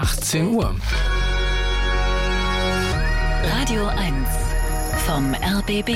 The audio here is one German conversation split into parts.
18 Uhr. Radio 1 vom RBB.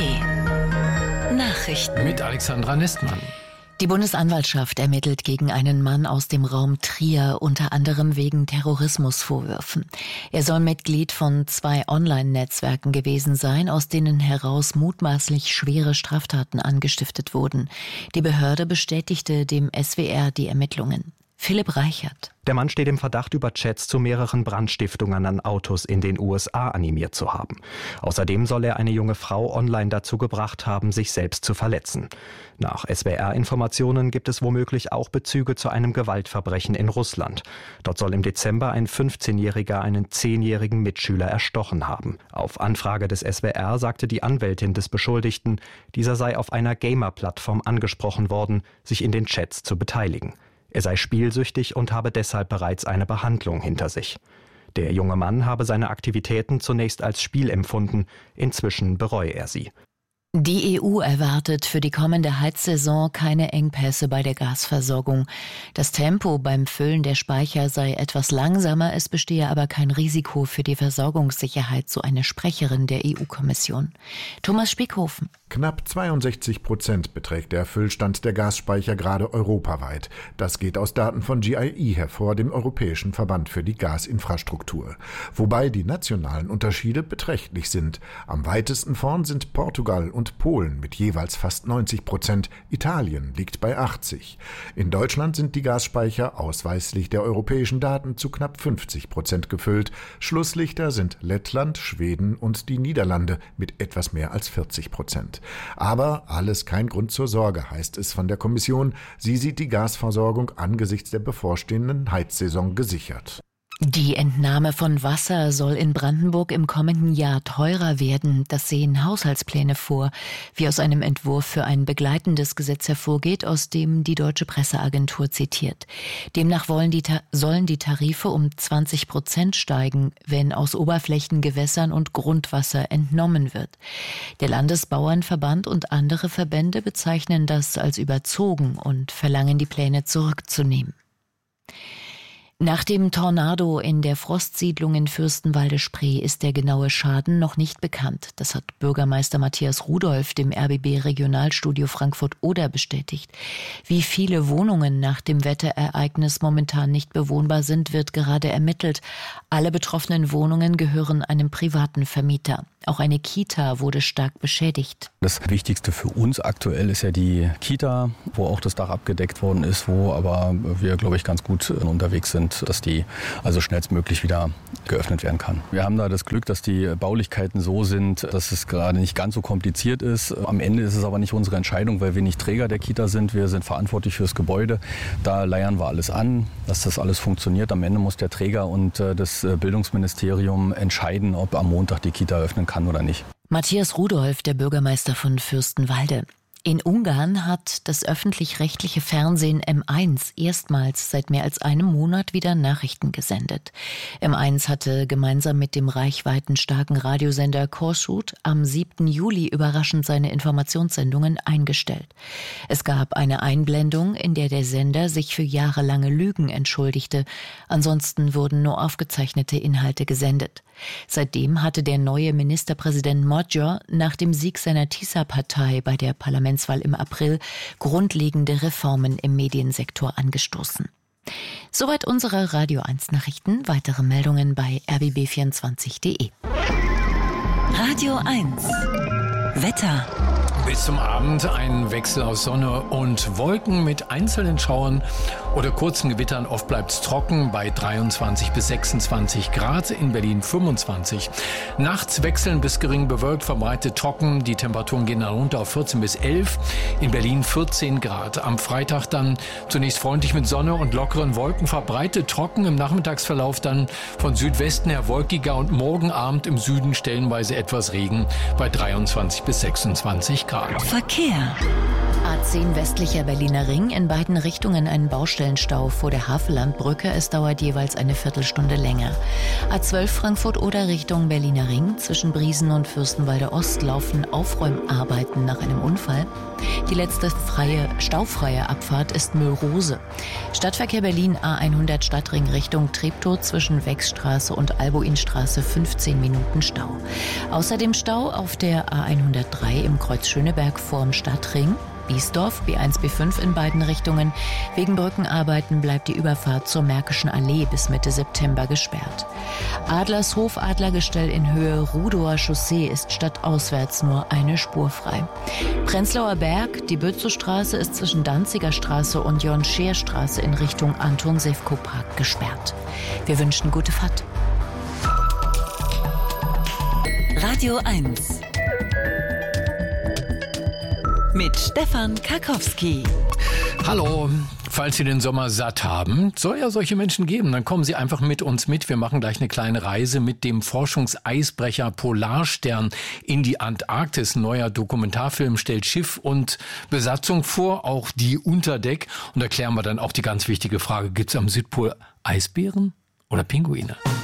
Nachrichten Mit Alexandra Nestmann. Die Bundesanwaltschaft ermittelt gegen einen Mann aus dem Raum Trier, unter anderem wegen Terrorismusvorwürfen. Er soll Mitglied von 2 Online-Netzwerken gewesen sein, aus denen heraus mutmaßlich schwere Straftaten angestiftet wurden. Die Behörde bestätigte dem SWR die Ermittlungen. Philipp Reichert. Der Mann steht im Verdacht, über Chats zu mehreren Brandstiftungen an Autos in den USA animiert zu haben. Außerdem soll er eine junge Frau online dazu gebracht haben, sich selbst zu verletzen. Nach SWR-Informationen gibt es womöglich auch Bezüge zu einem Gewaltverbrechen in Russland. Dort soll im Dezember ein 15-Jähriger einen 10-jährigen Mitschüler erstochen haben. Auf Anfrage des SWR sagte die Anwältin des Beschuldigten, dieser sei auf einer Gamer-Plattform angesprochen worden, sich in den Chats zu beteiligen. Er sei spielsüchtig und habe deshalb bereits eine Behandlung hinter sich. Der junge Mann habe seine Aktivitäten zunächst als Spiel empfunden, inzwischen bereue er sie. Die EU erwartet für die kommende Heizsaison keine Engpässe bei der Gasversorgung. Das Tempo beim Füllen der Speicher sei etwas langsamer, es bestehe aber kein Risiko für die Versorgungssicherheit, so eine Sprecherin der EU-Kommission. Thomas Spiekhofen. Knapp 62% beträgt der Füllstand der Gasspeicher gerade europaweit. Das geht aus Daten von GIE hervor, dem Europäischen Verband für die Gasinfrastruktur. Wobei die nationalen Unterschiede beträchtlich sind. Am weitesten vorn sind Portugal und Polen mit jeweils fast 90%. Italien liegt bei 80%. In Deutschland sind die Gasspeicher ausweislich der europäischen Daten zu knapp 50% gefüllt. Schlusslichter sind Lettland, Schweden und die Niederlande mit etwas mehr als 40%. Aber alles kein Grund zur Sorge, heißt es von der Kommission. Sie sieht die Gasversorgung angesichts der bevorstehenden Heizsaison gesichert. Die Entnahme von Wasser soll in Brandenburg im kommenden Jahr teurer werden. Das sehen Haushaltspläne vor, wie aus einem Entwurf für ein begleitendes Gesetz hervorgeht, aus dem die Deutsche Presseagentur zitiert. Demnach sollen die Tarife um 20% steigen, wenn aus Oberflächengewässern und Grundwasser entnommen wird. Der Landesbauernverband und andere Verbände bezeichnen das als überzogen und verlangen, die Pläne zurückzunehmen. Nach dem Tornado in der Frostsiedlung in Fürstenwalde-Spree ist der genaue Schaden noch nicht bekannt. Das hat Bürgermeister Matthias Rudolph dem RBB-Regionalstudio Frankfurt-Oder bestätigt. Wie viele Wohnungen nach dem Wetterereignis momentan nicht bewohnbar sind, wird gerade ermittelt. Alle betroffenen Wohnungen gehören einem privaten Vermieter. Auch eine Kita wurde stark beschädigt. Das Wichtigste für uns aktuell ist ja die Kita, wo auch das Dach abgedeckt worden ist, wo aber wir, glaube ich, ganz gut unterwegs sind, dass die also schnellstmöglich wieder geöffnet werden kann. Wir haben da das Glück, dass die Baulichkeiten so sind, dass es gerade nicht ganz so kompliziert ist. Am Ende ist es aber nicht unsere Entscheidung, weil wir nicht Träger der Kita sind. Wir sind verantwortlich fürs Gebäude. Da leiern wir alles an, dass das alles funktioniert. Am Ende muss der Träger und das Bildungsministerium entscheiden, ob am Montag die Kita öffnen kann oder nicht. Matthias Rudolph, der Bürgermeister von Fürstenwalde. In Ungarn hat das öffentlich-rechtliche Fernsehen M1 erstmals seit mehr als einem Monat wieder Nachrichten gesendet. M1 hatte gemeinsam mit dem reichweitenstarken Radiosender Kossuth am 7. Juli überraschend seine Informationssendungen eingestellt. Es gab eine Einblendung, in der der Sender sich für jahrelange Lügen entschuldigte. Ansonsten wurden nur aufgezeichnete Inhalte gesendet. Seitdem hatte der neue Ministerpräsident Magyar nach dem Sieg seiner TISA-Partei bei der Parlamentswahl im April grundlegende Reformen im Mediensektor angestoßen. Soweit unsere Radio 1 Nachrichten. Weitere Meldungen bei rbb24.de. Radio 1 Wetter. Bis zum Abend ein Wechsel aus Sonne und Wolken mit einzelnen Schauern oder kurzen Gewittern. Oft bleibt es trocken bei 23 bis 26 Grad, in Berlin 25. Nachts wechseln bis gering bewölkt, verbreitet trocken. Die Temperaturen gehen dann runter auf 14 bis 11. In Berlin 14 Grad. Am Freitag dann zunächst freundlich mit Sonne und lockeren Wolken, verbreitet trocken. Im Nachmittagsverlauf dann von Südwesten her wolkiger und morgen Abend im Süden stellenweise etwas Regen bei 23 bis 26 Grad. Verkehr. A10 westlicher Berliner Ring, in beiden Richtungen ein Baustellenplatz Baustellen-Stau vor der Havellandbrücke. Es dauert jeweils eine Viertelstunde länger. A12 Frankfurt-Oder Richtung Berliner Ring. Zwischen Briesen und Fürstenwalde Ost laufen Aufräumarbeiten nach einem Unfall. Die letzte staufreie Abfahrt ist Müllrose. Stadtverkehr Berlin A100 Stadtring Richtung Treptow zwischen Wechsstraße und Albuinstraße 15 Minuten Stau. Außerdem Stau auf der A103 im Kreuz Schöneberg vorm Stadtring. Biesdorf, B1, B5 in beiden Richtungen. Wegen Brückenarbeiten bleibt die Überfahrt zur Märkischen Allee bis Mitte September gesperrt. Adlershof Adlergestell in Höhe Rudower Chaussee ist stadtauswärts nur eine Spur frei. Prenzlauer Berg, die Bötzowstraße ist zwischen Danziger Straße und John-Scheer-Straße in Richtung Anton-Sewko-Park gesperrt. Wir wünschen gute Fahrt. Radio 1 mit Stefan Karkowski. Hallo, falls Sie den Sommer satt haben, soll ja solche Menschen geben, dann kommen Sie einfach mit uns mit. Wir machen gleich eine kleine Reise mit dem Forschungseisbrecher Polarstern in die Antarktis. Ein neuer Dokumentarfilm stellt Schiff und Besatzung vor, auch die unter Deck. Und da klären wir dann auch die ganz wichtige Frage, gibt es am Südpol Eisbären oder Pinguine?